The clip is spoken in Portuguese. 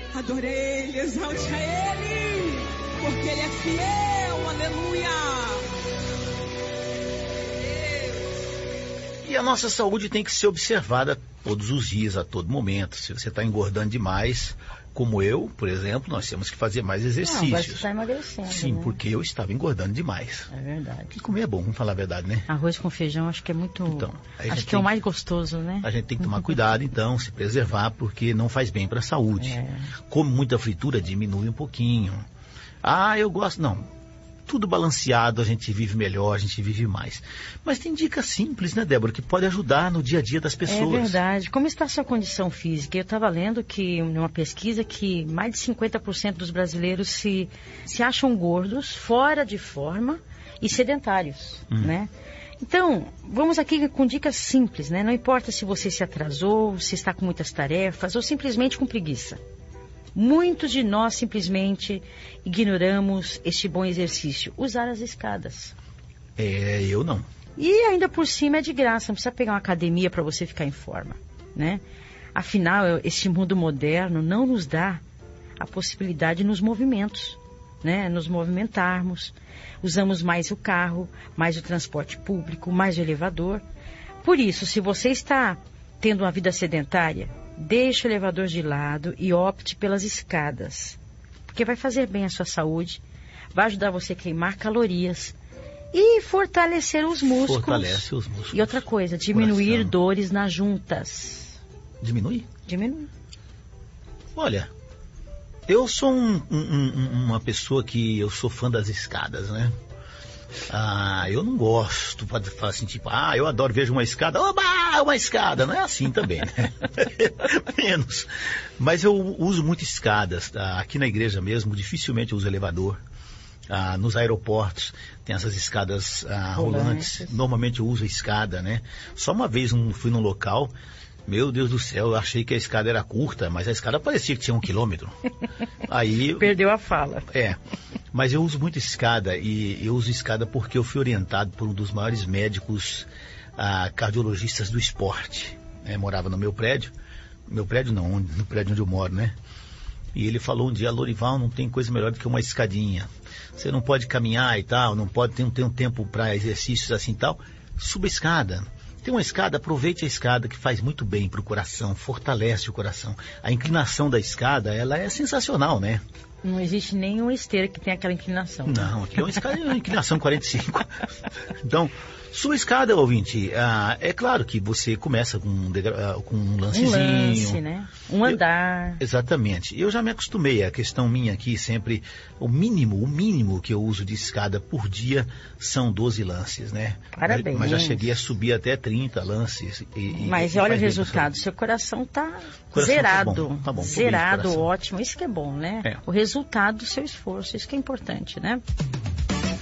Adore Ele, exalte a Ele, porque Ele é fiel, aleluia. E a nossa saúde tem que ser observada todos os dias, a todo momento. Se você está engordando demais, como eu, por exemplo, nós temos que fazer mais exercícios. Não, você está emagrecendo, sim, né? porque eu estava engordando demais. É verdade. E comer é bom, vamos falar a verdade, né? Arroz com feijão acho que é muito... Então, acho que é o mais gostoso, né? A gente tem que tomar cuidado, então, se preservar, porque não faz bem para a saúde. Come muita fritura, diminui um pouquinho. Ah, eu gosto... Não. Tudo balanceado, a gente vive melhor, a gente vive mais. Mas tem dicas simples, né, Débora, que pode ajudar no dia a dia das pessoas. É verdade. Como está a sua condição física? Eu estava lendo que, numa pesquisa, que mais de 50% dos brasileiros se acham gordos, fora de forma e sedentários, né? Então, vamos aqui com dicas simples, né? Não importa se você se atrasou, se está com muitas tarefas ou simplesmente com preguiça. Muitos de nós simplesmente ignoramos este bom exercício, usar as escadas. Eu não. E ainda por cima é de graça, não precisa pegar uma academia para você ficar em forma, né? Afinal, este mundo moderno não nos dá a possibilidade nos movimentos, né? Nos movimentarmos. Usamos mais o carro, mais o transporte público, mais o elevador. Por isso, se você está tendo uma vida sedentária, deixe o elevador de lado e opte pelas escadas, porque vai fazer bem à sua saúde, vai ajudar você a queimar calorias e fortalecer os músculos. Fortalece os músculos. E outra coisa, diminuir dores nas juntas. Diminui? Diminui. Olha, eu sou uma pessoa que eu sou fã das escadas, né? Eu não gosto, pode falar assim, tipo, eu adoro, vejo uma escada, oba, uma escada, não é assim também, né? Menos. Mas eu uso muito escadas, aqui na igreja mesmo, dificilmente eu uso elevador. Nos aeroportos tem essas escadas rolantes, normalmente eu uso a escada, né? Só uma vez fui num local, meu Deus do céu, eu achei que a escada era curta, mas a escada parecia que tinha 1 quilômetro. Aí perdeu a fala. Mas eu uso muito escada, e eu uso escada porque eu fui orientado por um dos maiores médicos cardiologistas do esporte. Morava no meu prédio no prédio onde eu moro, né? E ele falou um dia, Lorival, não tem coisa melhor do que uma escadinha. Você não pode caminhar e tal, não pode ter um tempo para exercícios assim e tal. Suba a escada. Tem uma escada, aproveite a escada, que faz muito bem para o coração, fortalece o coração. A inclinação da escada, ela é sensacional, né? Não existe nenhuma esteira que tenha aquela inclinação. Não, aqui é uma escada de inclinação 45. Então, sua escada, ouvinte, é claro que você começa com um lancezinho. Um lance, né? Um andar. Exatamente. Eu já me acostumei. A questão minha aqui sempre, o mínimo que eu uso de escada por dia são 12 lances, né? Parabéns. Mas já cheguei a subir até 30 lances. Mas olha o resultado. Seu coração tá zerado. Tá bom. Zerado, ótimo. Isso que é bom, né? O resultado do seu esforço. Isso que é importante, né?